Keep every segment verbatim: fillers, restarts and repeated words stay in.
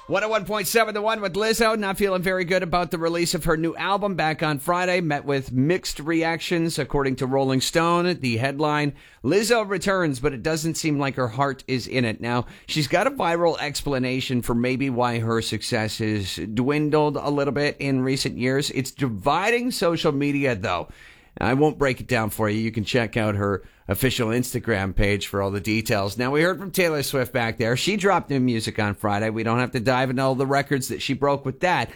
one oh one point seven The One with Lizzo. Not feeling very good about the release of her new album back on Friday. Met with mixed reactions, according to Rolling Stone. The headline, Lizzo returns, but it doesn't seem like her heart is in it. Now, she's got a viral explanation for maybe why her success has dwindled a little bit in recent years. It's dividing social media, though. I won't break it down for you. You can check out her official Instagram page for all the details. Now, we heard from Taylor Swift back there. She dropped new music on Friday. We don't have to dive into all the records that she broke with that.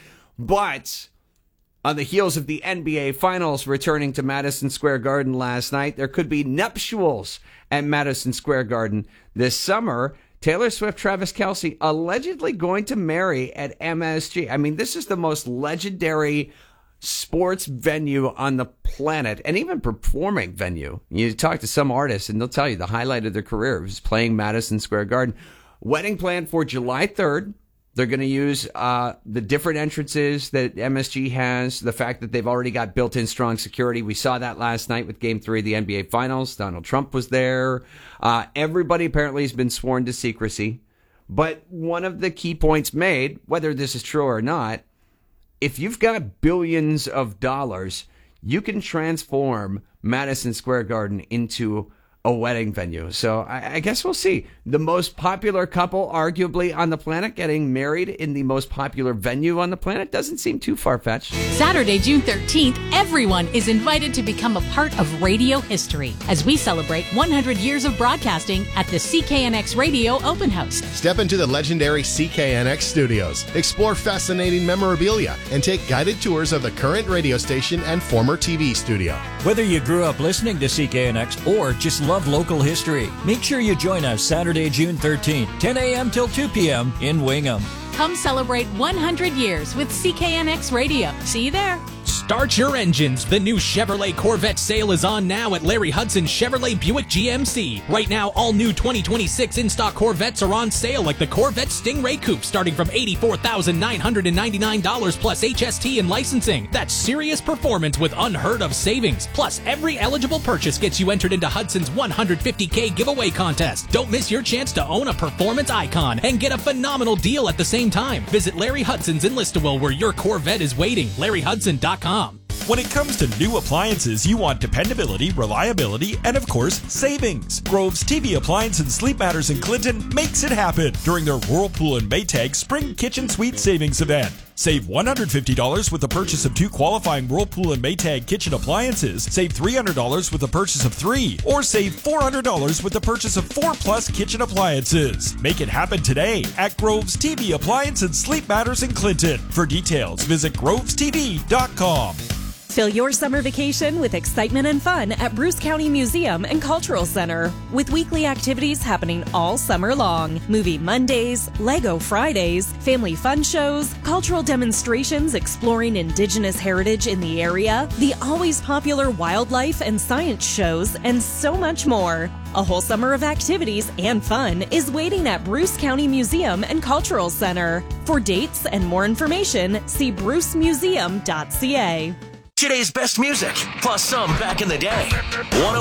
But on the heels of the N B A Finals returning to Madison Square Garden last night, there could be nuptials at Madison Square Garden this summer. Taylor Swift, Travis Kelce, allegedly going to marry at M S G. I mean, this is the most legendary sports venue on the planet, and even performing venue. You talk to some artists and they'll tell you the highlight of their career was playing Madison Square Garden. Wedding planned for July third. They're going to use uh, the different entrances that M S G has, the fact that they've already got built-in strong security. We saw that last night with Game three of the N B A Finals. Donald Trump was there. Uh, everybody apparently has been sworn to secrecy. But one of the key points made, whether this is true or not, if you've got billions of dollars, you can transform Madison Square Garden into a wedding venue. So I, I guess we'll see. The most popular couple, arguably, on the planet getting married in the most popular venue on the planet doesn't seem too far-fetched. Saturday, June thirteenth, everyone is invited to become a part of radio history as we celebrate one hundred years of broadcasting at the C K N X Radio Open House. Step into the legendary C K N X studios, explore fascinating memorabilia, and take guided tours of the current radio station and former T V studio. Whether you grew up listening to C K N X or just love local history, make sure you join us Saturday, June thirteenth, ten a.m. till two p.m. in Wingham. Come celebrate one hundred years with C K N X Radio. See you there. Start your engines. The new Chevrolet Corvette sale is on now at Larry Hudson Chevrolet Buick G M C. Right now, all new twenty twenty-six in-stock Corvettes are on sale, like the Corvette Stingray Coupe, starting from eighty-four thousand nine hundred ninety-nine dollars plus H S T and licensing. That's serious performance with unheard of savings. Plus, every eligible purchase gets you entered into Hudson's one hundred fifty K giveaway contest. Don't miss your chance to own a performance icon and get a phenomenal deal at the same time. Visit Larry Hudson's in Listowel, where your Corvette is waiting. Larry Hudson dot com. When it comes to new appliances, you want dependability, reliability, and of course, savings. Grove's T V Appliance and Sleep Matters in Clinton makes it happen during their Whirlpool and Maytag Spring Kitchen Suite Savings Event. Save one hundred fifty dollars with the purchase of two qualifying Whirlpool and Maytag kitchen appliances. Save three hundred dollars with the purchase of three. Or save four hundred dollars with the purchase of four plus kitchen appliances. Make it happen today at Grove's T V Appliance and Sleep Matters in Clinton. For details, visit groves t v dot com. Fill your summer vacation with excitement and fun at Bruce County Museum and Cultural Center, with weekly activities happening all summer long. Movie Mondays, Lego Fridays, family fun shows, cultural demonstrations exploring Indigenous heritage in the area, the always popular wildlife and science shows, and so much more. A whole summer of activities and fun is waiting at Bruce County Museum and Cultural Center. For dates and more information, see bruce museum dot c a. Today's best music, plus some back in the day.